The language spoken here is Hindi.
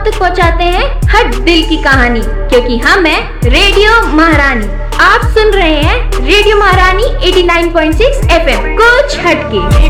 आप तक पहुंचाते हैं हर दिल की कहानी, क्योंकि हम हैं रेडियो महारानी। आप सुन रहे हैं रेडियो महारानी 89.6 FM, कुछ हटके।